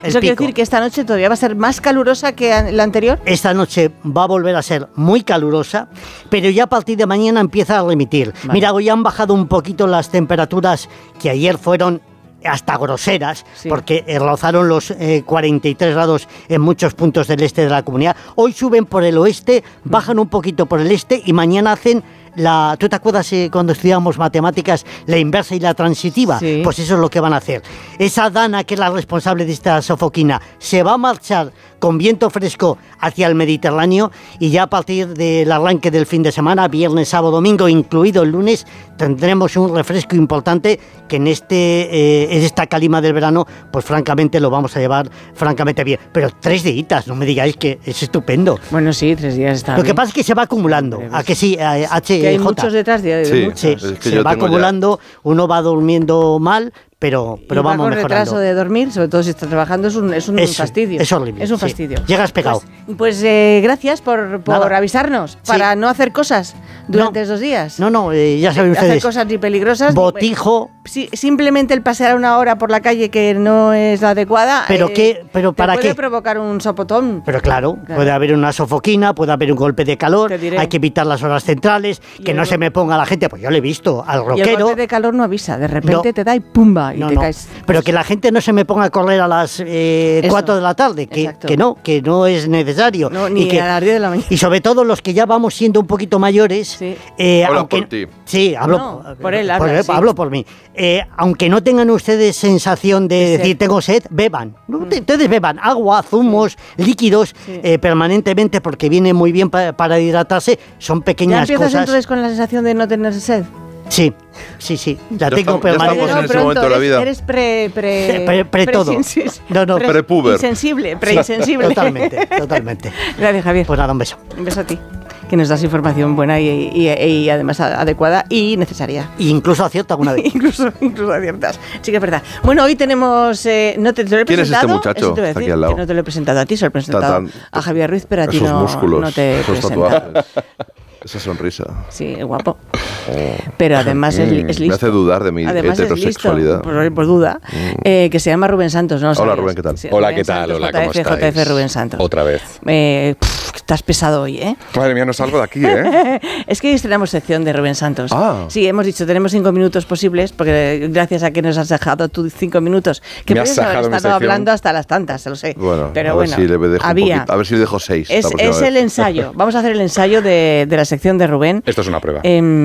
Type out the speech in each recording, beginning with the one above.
¿Eso quiere decir que esta noche todavía va a ser más calurosa que la anterior? Esta noche va a volver a ser muy calurosa, pero ya a partir de mañana empieza a remitir. Vale. Mira, hoy han bajado un poquito las temperaturas que ayer fueron hasta groseras, sí, porque rozaron los 43 grados en muchos puntos del este de la comunidad. Hoy suben por el oeste, bajan un poquito por el este y mañana hacen ¿tú te acuerdas cuando estudiábamos matemáticas, la inversa y la transitiva? Sí. Pues eso es lo que van a hacer. Esa Dana, que es la responsable de esta sofoquina, se va a marchar con viento fresco hacia el Mediterráneo y ya a partir del arranque del fin de semana, viernes, sábado, domingo, incluido el lunes, tendremos un refresco importante que en esta calima del verano, pues francamente lo vamos a llevar francamente bien. Pero 3 días, no me digáis que es estupendo. Bueno, sí, 3 días está Lo que pasa es que se va acumulando. ¿A que sí? Que hay muchos detrás de sí, se va acumulando, uno va durmiendo mal, pero vamos mejorando. Con retraso de dormir, sobre todo si estás trabajando, es un fastidio. Es horrible. Es un fastidio. Llegas pegado. Pues gracias por avisarnos, para no hacer cosas durante esos días. No, ya saben ustedes. Hacer cosas ni peligrosas. Botijo. Simplemente el pasear una hora por la calle que no es la adecuada. ¿Pero para qué? Puede provocar un sopotón. Pero claro, puede haber una sofoquina, puede haber un golpe de calor, hay que evitar las horas centrales, que no se me ponga la gente, pues yo le he visto al rockero. Y el golpe de calor no avisa, de repente te da y pumba. Y te caes. Pero que la gente no se me ponga a correr a las 4 de la tarde, que no es necesario. No, ni a las 10 de la mañana. Y sobre todo los que ya vamos siendo un poquito mayores. Sí. Hablo por ti. Sí, hablo por mí. Aunque no tengan ustedes sensación de decir tengo sed, beban. Ustedes beban agua, zumos, líquidos permanentemente porque viene muy bien para hidratarse. Son pequeñas ¿Ya empiezas cosas. Entonces con la sensación de no tener sed? Sí. La tengo permanente. Ya estamos en ese momento de la vida. Eres pre todo. Prepuber. Insensible. Totalmente. Gracias, Javier. Pues nada, un beso. Un beso a ti, que nos das información buena y además adecuada y necesaria. E incluso acierta alguna vez. incluso aciertas. Sí que es verdad. Bueno, hoy tenemos... no te lo he presentado. ¿Quién es este muchacho? Te aquí al lado. Que no te lo he presentado a ti, se lo he presentado a Javier Ruiz, pero a ti no te he presentado. Esa sonrisa. Sí, es guapo. Pero además es listo. Me hace dudar de mi heterosexualidad. Por duda. Que se llama Rubén Santos, ¿no? Hola, Rubén, ¿qué tal? Sí, Hola, Rubén ¿qué tal? Santos, Hola, ¿cómo estáis? JF Rubén Santos. Otra vez. Estás pesado hoy, ¿eh? Madre mía, no salgo de aquí, ¿eh? Es que hoy estrenamos sección de Rubén Santos. Ah. Sí, hemos dicho, tenemos 5 minutos posibles, porque gracias a que nos has dejado tú 5 minutos, que puedes haber estado hablando hasta las tantas, lo sé. Bueno, pero a ver si le dejo a ver si le dejo 6. Es el ensayo. Vamos a hacer el ensayo de la sección de Rubén. Esto es una prueba.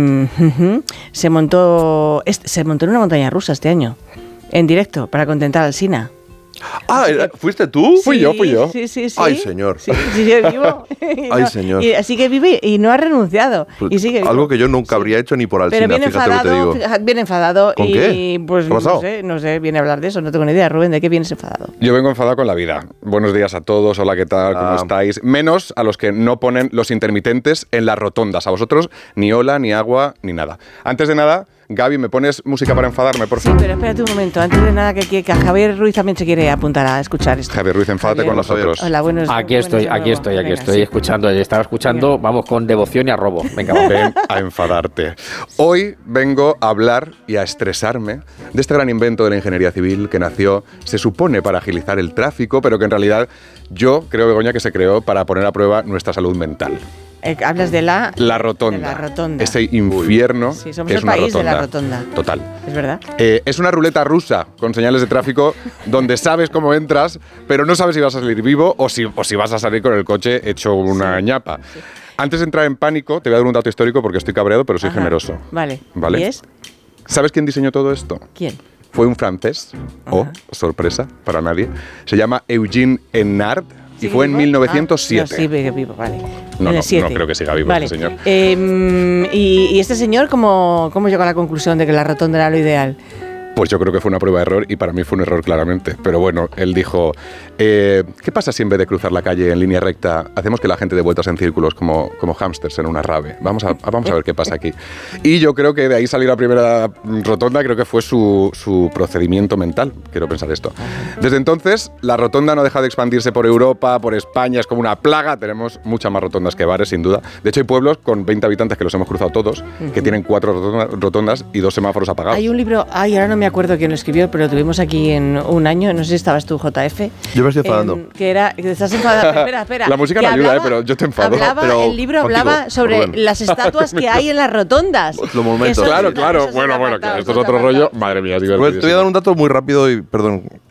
Se montó en una montaña rusa este año, en directo, para contentar al Sina. ¿Fuiste tú? Sí, Fui yo. Sí. Ay, señor. Sí, yo vivo. Ay, señor. Y así que vive y no ha renunciado. Y sigue vivo. Algo que yo nunca habría hecho ni por Alsina, pero fíjate lo que te digo. Viene enfadado. ¿Con qué? Pues ¿Qué ha pasado? no sé, viene a hablar de eso, no tengo ni idea. Rubén, ¿de qué vienes enfadado? Yo vengo enfadado con la vida. Buenos días a todos, hola, ¿qué tal? ¿Cómo estáis? Menos a los que no ponen los intermitentes en las rotondas. A vosotros ni hola, ni agua, ni nada. Antes de nada, Gaby, ¿me pones música para enfadarme, por favor? Sí, pero espérate un momento. Antes de nada, que Javier Ruiz también se quiere apuntar a escuchar esto. Javier Ruiz, enfádate con nosotros. Hola, buenos días. Aquí estoy escuchando. Estaba escuchando, vamos con devoción y arrobo. Venga, ven a enfadarte. Hoy vengo a hablar y a estresarme de este gran invento de la ingeniería civil que nació, se supone, para agilizar el tráfico, pero que en realidad yo creo, Begoña, que se creó para poner a prueba nuestra salud mental. Hablas de la rotonda. De la rotonda. Ese infierno. Sí, somos es el una país rotonda. de la rotonda. Total. Es verdad. Es una ruleta rusa con señales de tráfico donde sabes cómo entras, pero no sabes si vas a salir vivo o si vas a salir con el coche hecho una ñapa. Sí. Antes de entrar en pánico, te voy a dar un dato histórico porque estoy cabreado, pero soy generoso. Vale. ¿Y es? ¿Sabes quién diseñó todo esto? ¿Quién? Fue un francés. Sorpresa para nadie. Se llama Eugène Enard. Y fue en 1907. Sí, vivo, vale. No creo que siga vivo este señor. ¿Y este señor cómo llegó a la conclusión de que la rotonda era lo ideal? Pues yo creo que fue una prueba de error y para mí fue un error claramente. Pero bueno, él dijo, ¿qué pasa si en vez de cruzar la calle en línea recta hacemos que la gente dé vueltas en círculos como hámsters en una rave? Vamos a ver qué pasa aquí. Y yo creo que de ahí salió la primera rotonda, creo que fue su procedimiento mental, quiero pensar esto. Desde entonces, la rotonda no deja de expandirse por Europa, por España, es como una plaga. Tenemos muchas más rotondas que bares, sin duda. De hecho, hay pueblos con 20 habitantes que los hemos cruzado todos, que tienen 4 rotondas y 2 semáforos apagados. Hay un libro, ahora no me me acuerdo quién lo escribió, pero lo tuvimos aquí en un año, no sé si estabas tú, JF. Yo me estoy enfadando. Que estás enfadado. Espera. La música no ayuda, pero yo te enfado. El libro hablaba sobre las estatuas que hay en las rotondas. Los monumentos. Claro. Bueno, que esto es otro rollo. Madre mía, divertido. Te voy a dar un dato muy rápido y, perdón,